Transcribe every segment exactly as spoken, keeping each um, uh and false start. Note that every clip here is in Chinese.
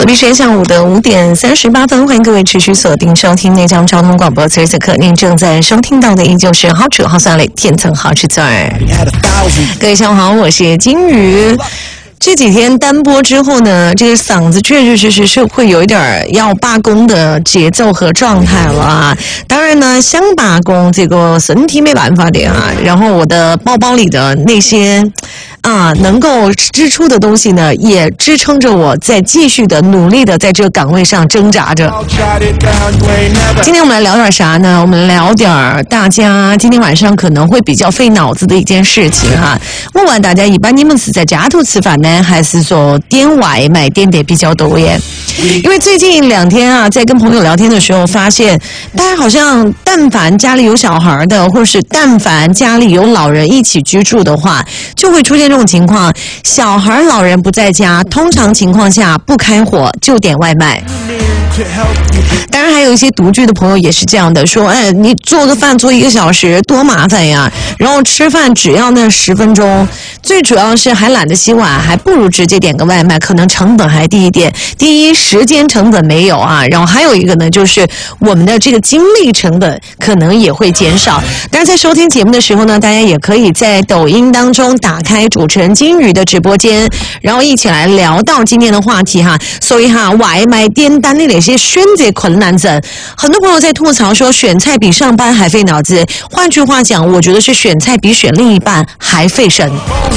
隔壁时间下午的五点三十八分，欢迎各位持续锁定收听内江交通广播。此时此刻您正在收听到的依旧是好吃好酸类天层好吃嘴儿。各位下午好，我是金鱼。这几天单播之后呢，这个嗓子确确实实是会有一点要罢工的节奏和状态了啊。当然呢，想罢工这个身体没办法的啊。然后我的包包里的那些啊能够支出的东西呢，也支撑着我在继续的努力的在这个岗位上挣扎着。今天我们来聊点啥呢？我们聊点大家今天晚上可能会比较费脑子的一件事情哈。问问大家，一般你们是在家头吃饭呢，还是说点外卖点的比较多耶？因为最近两天啊，在跟朋友聊天的时候，发现大家好像但凡家里有小孩的，或是但凡家里有老人一起居住的话，就会出现这种情况：小孩、老人不在家，通常情况下不开火就点外卖。当然还有一些独居的朋友也是这样的，说哎，你做个饭做一个小时多麻烦呀，然后吃饭只要那十分钟，最主要是还懒得洗碗，还不如直接点个外卖，可能成本还低一点。第一，时间成本没有啊，然后还有一个呢，就是我们的这个精力成本可能也会减少。当然在收听节目的时候呢，大家也可以在抖音当中打开主持人金鱼的直播间，然后一起来聊到今天的话题哈。所以哈，外卖点单的那些选择困难症，很多朋友在吐槽说选菜比上班还费脑子。换句话讲，我觉得是选菜比选另一半还费神。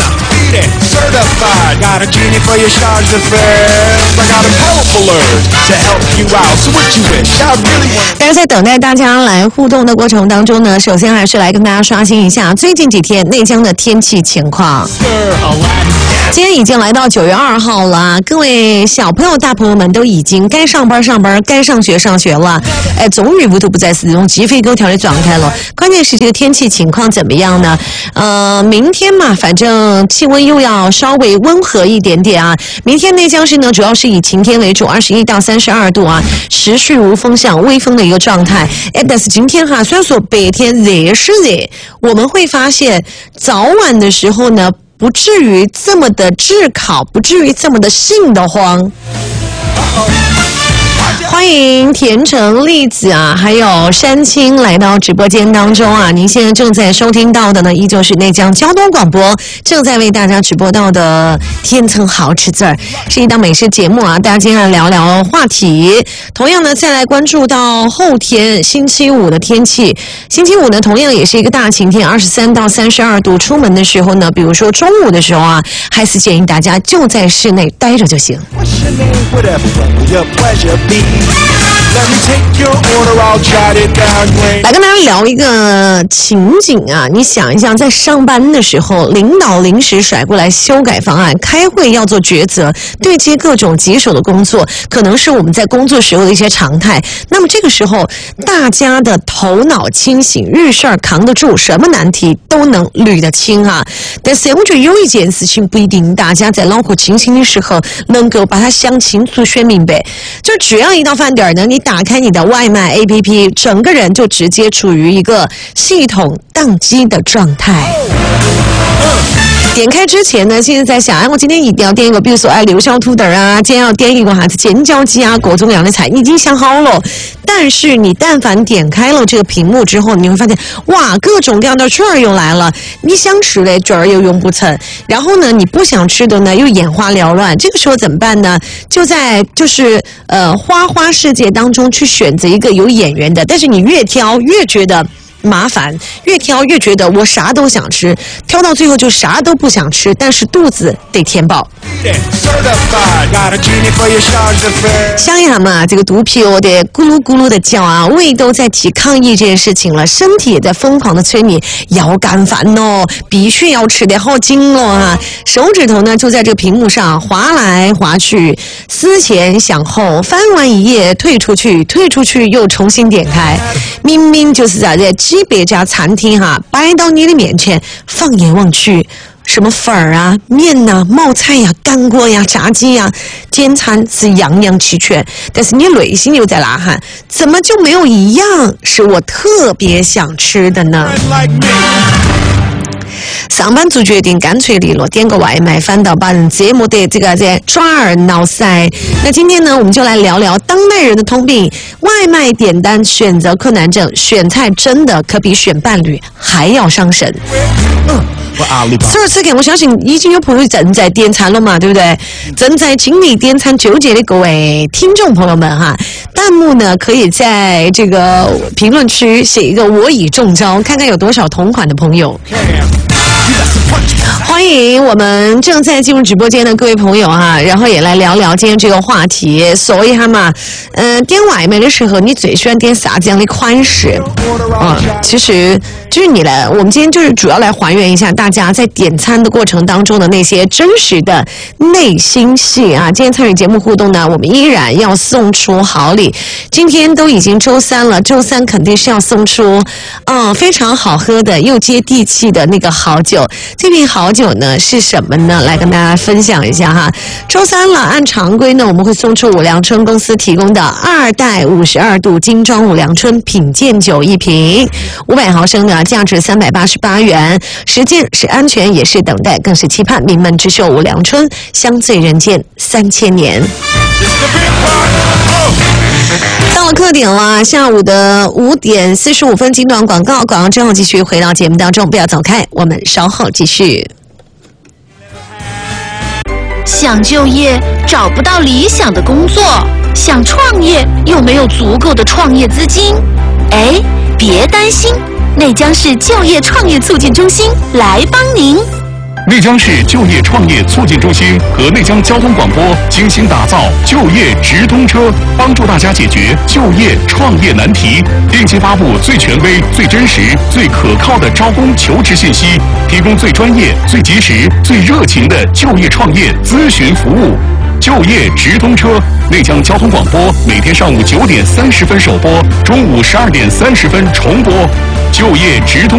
但是在等待大家来互动的过程当中呢，首先还是来跟大家刷新一下最近几天内江的天气情况。今天已经来到九月二号了，各位小朋友大朋友们都已经该上班上班，该上学上学了。哎，终于不都不再是这种鸡飞狗跳的状态了。关键是这个天气情况怎么样呢？呃，明天嘛，反正气温又要稍微温和一点点啊。明天内江市呢，主要是以晴天为主，二十一到三十二度啊，时序无风向微风的一个状态。哎，但是今天哈，虽然说白天热是热，我们会发现早晚的时候呢，不至于这么的炙烤，不至于这么的性的慌。欢迎甜橙、栗子啊，还有山青来到直播间当中啊！您现在正在收听到的呢，依旧是内江交通广播正在为大家直播到的天层好吃字儿，是一档美食节目啊！大家今天来聊聊话题。同样呢，再来关注到后天星期五的天气。星期五呢，同样也是一个大晴天，二十三到三十二度。出门的时候呢，比如说中午的时候啊，还是建议大家就在室内待着就行。来跟大家聊一个情景啊，你想一想，在上班的时候，领导临时甩过来修改方案，开会要做抉择，对接各种棘手的工作，可能是我们在工作时候的一些常态。那么这个时候，大家的头脑清醒，遇事儿扛得住，什么难题都能捋得清啊。但是我觉得有一件事情不一定大家在脑壳清醒的时候能够把它想清楚、选明白，就只要一到饭点呢，你打开你的外卖 A P P， 整个人就直接处于一个系统宕机的状态。点开之前呢，现在在想，哎，我今天一定要点一个，比如说哎刘小土豆啊，今天要点一个啥子尖椒鸡啊，各种各样的菜，已经想好了。但是你但凡点开了这个屏幕之后，你会发现，哇，各种各样的券儿又来了，你想吃的券儿又用不成，然后呢，你不想吃的呢又眼花缭乱。这个时候怎么办呢？就在就是呃花花世界当中去选择一个有眼缘的，但是你越挑越觉得麻烦，越挑越觉得我啥都想吃，挑到最后就啥都不想吃，但是肚子得填饱。想一下嘛，这个肚皮哦得咕噜咕噜的叫啊，胃都在提抗议这件事情了，身体也在疯狂的催你要干饭哦，必须要吃得好紧哦啊！手指头呢就在这个屏幕上划来划去，思前想后，翻完一页退出去，退出去又重新点开，明明就是啥子几百家餐厅哈摆到你的面前，放眼望去，什么粉儿啊、面呐、啊、冒菜呀、啊、干锅呀、炸鸡呀，简餐是样样齐全，但是你内心又在呐喊，怎么就没有一样是我特别想吃的呢？ 上班族决定干脆利落，点个外卖，反倒把人折磨得这个在抓耳挠腮。那今天呢，我们就来聊聊当代人的通病——外卖点单选择困难症。选菜真的可比选伴侣还要伤神。嗯。所以此刻我相信已经有朋友正在点餐了嘛，对不对？正在经历点餐纠结的各位听众朋友们哈，弹幕呢可以在这个评论区写一个我已中招，看看有多少同款的朋友。欢迎我们正在进入直播间的各位朋友哈，然后也来聊聊今天这个话题。所以哈嘛，嗯、呃，点外卖的时候，你最喜欢点啥这样的款式？啊、嗯，其实就是你来，我们今天就是主要来还原一下大家在点餐的过程当中的那些真实的内心戏啊。今天参与节目互动呢，我们依然要送出好礼。今天都已经周三了，周三肯定是要送出，嗯，非常好喝的又接地气的那个好酒。这瓶好酒呢是什么呢？来跟大家分享一下哈。周三了，按常规呢，我们会送出五粮春公司提供的二代五十二度精装五粮春品鉴酒一瓶，五百毫升的，价值三百八十八元。实践是安全，也是等待，更是期盼。名门之秀五粮春，香醉人间三千年。到了刻点了，下午的五点四十五分，精短广告，广告之后继续回到节目当中，不要走开，我们稍后继续。 想就业找不到理想的工作，想创业又没有足够的创业资金，哎，别担心，内江市就业创业促进中心来帮您。 内江市就业创业促进中心和内江交通广播精心打造就业直通车，帮助大家解决就业创业难题，定期发布最权威、最真实、最可靠的招工求职信息，提供最专业、最及时、最热情的就业创业咨询服务。就业直通车，内江交通广播每天上午九点三十分首播，中午十二点三十分重播。就业直通